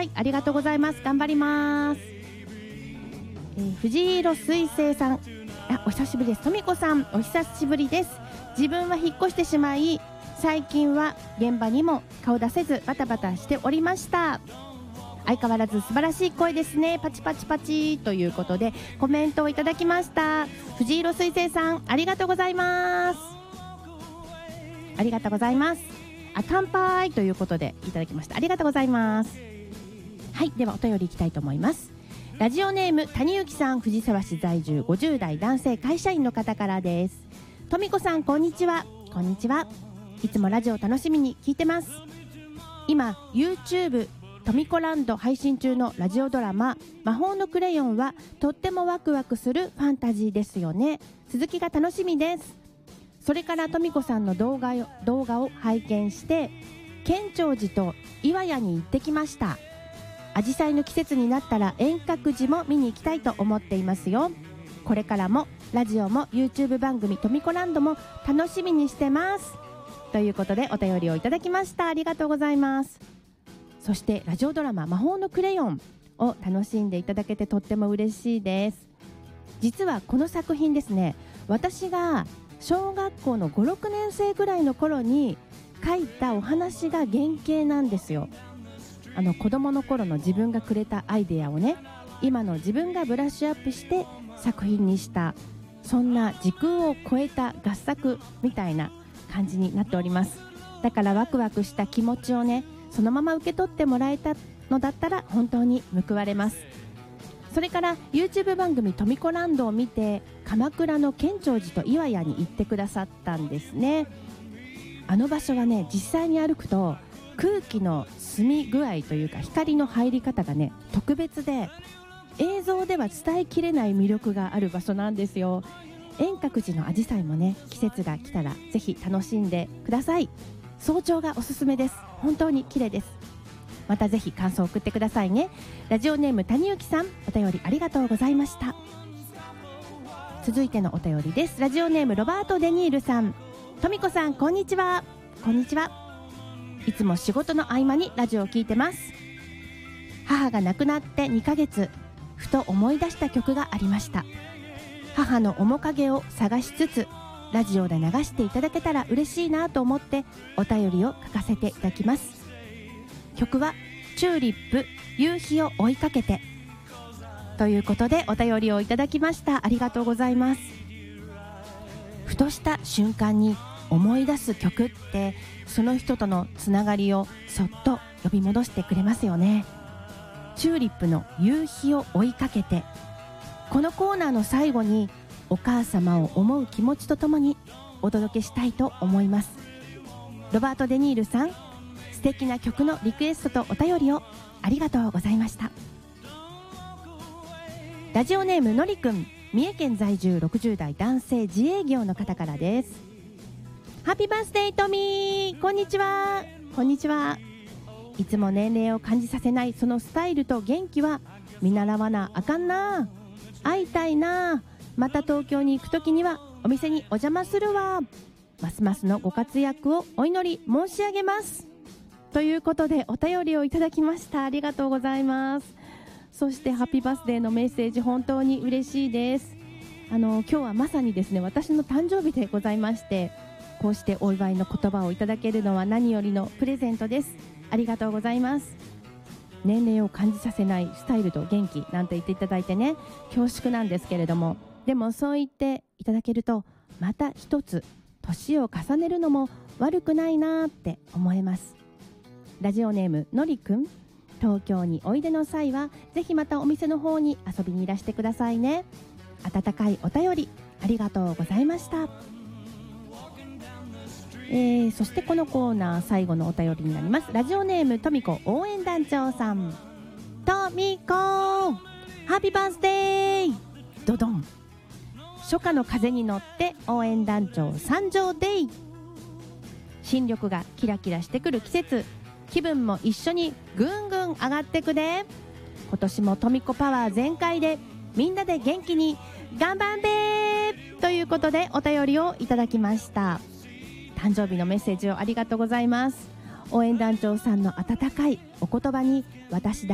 い。ありがとうございます。頑張ります。藤色水星さん、お久しぶりです。とみこさん、お久しぶりです。自分は引っ越してしまい、最近は現場にも顔出せずバタバタしておりました。相変わらず素晴らしい声ですね。パチパチパチということでコメントをいただきました。藤色水星さん、ありがとうございます。ありがとうございます。乾杯ということでいただきました。ありがとうございます。はい、ではお便りいきたいと思います。ラジオネーム谷幸さん、藤沢市在住50代男性会社員の方からです。とみこさん、こんにちは。こんにちは。いつもラジオ楽しみに聞いてます。今 YouTube とみこランド配信中のラジオドラマ魔法のクレヨンはとってもワクワクするファンタジーですよね。続きが楽しみです。それからとみこさんの動画を拝見して建長寺と岩屋に行ってきました。アジサイの季節になったら遠隔寺も見に行きたいと思っていますよ。これからもラジオも YouTube 番組とみこランドも楽しみにしてますということでお便りをいただきました。ありがとうございます。そしてラジオドラマ魔法のクレヨンを楽しんでいただけてとっても嬉しいです。実はこの作品ですね、私が小学校の 5,6 年生ぐらいの頃に書いたお話が原型なんですよ。子供の頃の自分がくれたアイデアをね、今の自分がブラッシュアップして作品にした、そんな時空を超えた合作みたいな感じになっております。だからワクワクした気持ちをね、そのまま受け取ってもらえたのだったら本当に報われます。それから YouTube 番組とみこランドを見て鎌倉の建長寺と岩屋に行ってくださったんですね。あの場所はね、実際に歩くと空気の澄み具合というか光の入り方がね特別で、映像では伝えきれない魅力がある場所なんですよ。遠隔寺のアジサイもね、季節が来たらぜひ楽しんでください。早朝がおすすめです。本当に綺麗です。またぜひ感想を送ってくださいね。ラジオネーム谷幸さん、お便りありがとうございました。続いてのお便りです。ラジオネームロバート・デニールさん、とみこさん、こんにちは。こんにちは。いつも仕事の合間にラジオを聞いてます。母が亡くなって2ヶ月、ふと思い出した曲がありました。母の面影を探しつつラジオで流していただけたら嬉しいなと思ってお便りを書かせていただきます。曲はチューリップ、夕日を追いかけてということでお便りをいただきました。ありがとうございます。ふとした瞬間に思い出す曲ってその人とのつながりをそっと呼び戻してくれますよね。チューリップの夕日を追いかけて、このコーナーの最後にお母様を思う気持ちとともにお届けしたいと思います。ロバート・デニールさん、素敵な曲のリクエストとお便りをありがとうございました。ラジオネームのりくん、三重県在住60代男性自営業の方からです。ハッピーバースデートミー、こんにちは。こんにちは。いつも年齢を感じさせないそのスタイルと元気は見習わなあかんな。会いたいな。また東京に行くときにはお店にお邪魔するわ。ますますのご活躍をお祈り申し上げます。ということでお便りをいただきました。ありがとうございます。そしてハッピーバースデーのメッセージ本当に嬉しいです。今日はまさにですね、私の誕生日でございまして、こうしてお祝いの言葉をいただけるのは何よりのプレゼントです。ありがとうございます。年齢を感じさせないスタイルと元気なんて言っていただいてね、恐縮なんですけれども、でもそう言っていただけるとまた一つ年を重ねるのも悪くないなって思えます。ラジオネームのりくん、東京においでの際はぜひまたお店の方に遊びにいらしてくださいね。温かいお便りありがとうございました。そしてこのコーナー最後のお便りになります。ラジオネームとみこ応援団長さん、とみこハッピーバースデードドン。初夏の風に乗って応援団長参上デイ。新緑がキラキラしてくる季節、気分も一緒にぐんぐん上がってくで。今年もとみこパワー全開でみんなで元気に頑張んべーということでお便りをいただきました。誕生日のメッセージをありがとうございます。応援団長さんの温かいお言葉に私だ